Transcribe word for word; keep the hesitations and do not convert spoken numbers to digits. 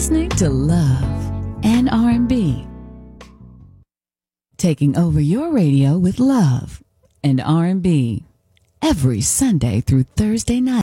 Listening to Love and R and B. Taking over your radio with love and R and B every Sunday through Thursday night.